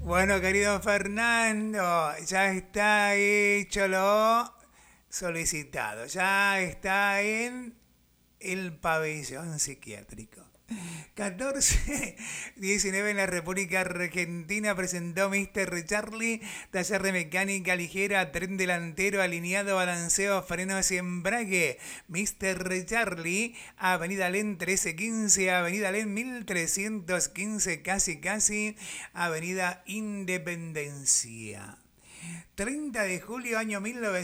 Bueno, querido Fernando, ya está hecho lo solicitado. Ya está en el pabellón psiquiátrico. 14:19 en la República Argentina presentó Mr. Charlie, taller de mecánica ligera, tren delantero, alineado, balanceo, frenos y embrague. Mr. Charlie, Avenida Len 1315, Avenida Len 1315, casi, Avenida Independencia. 30 de julio año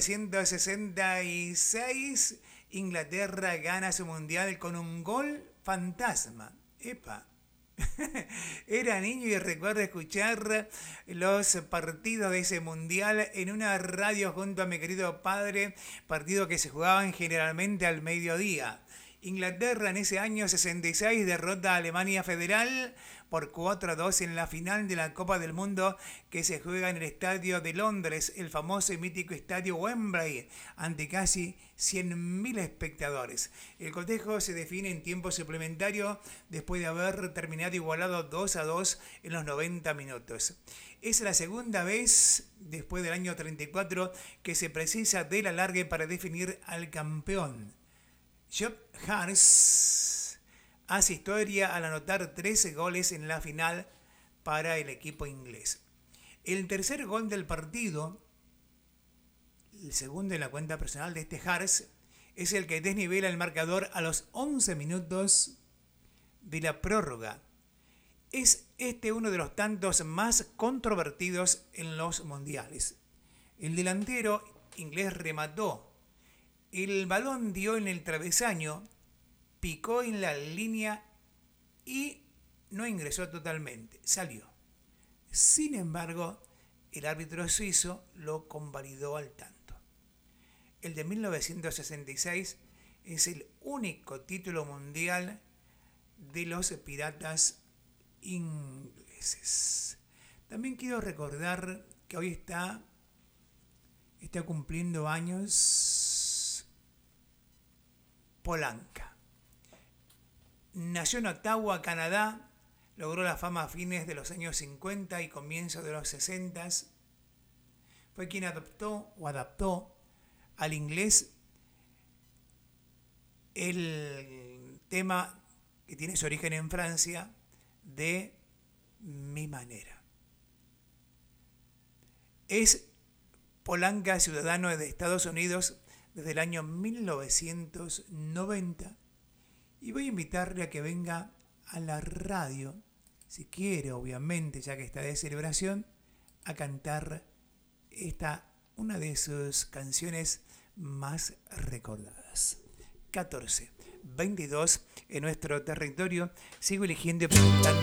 1966, Inglaterra gana su mundial con un gol fantasma. Epa. Era niño y recuerdo escuchar los partidos de ese mundial en una radio junto a mi querido padre, partidos que se jugaban generalmente al mediodía. Inglaterra en ese año 66 derrota a Alemania Federal por 4-2 en la final de la Copa del Mundo que se juega en el Estadio de Londres, el famoso y mítico Estadio Wembley, ante casi 100.000 espectadores. El cotejo se define en tiempo suplementario después de haber terminado igualado 2-2 en los 90 minutos. Es la segunda vez, después del año 34, que se precisa del alargue para definir al campeón. Joe Hart hace historia al anotar 13 goles en la final para el equipo inglés. El tercer gol del partido, el segundo en la cuenta personal de este Hart, es el que desnivela el marcador a los 11 minutos de la prórroga. Es este uno de los tantos más controvertidos en los mundiales. El delantero inglés remató. El balón dio en el travesaño, picó en la línea y no ingresó totalmente, salió. Sin embargo, el árbitro suizo lo convalidó al tanto. El de 1966 es el único título mundial de los piratas ingleses. También quiero recordar que hoy está cumpliendo años Polanca. Nació en Ottawa, Canadá, logró la fama a fines de los años 50 y comienzos de los 60. Fue quien adaptó al inglés el tema que tiene su origen en Francia de Mi Manera. Es Polanca, ciudadano de Estados Unidos desde el año 1990, y voy a invitarle a que venga a la radio, si quiere, obviamente, ya que está de celebración, a cantar una de sus canciones más recordadas. 14:22 en nuestro territorio. Sigo eligiendo y preguntando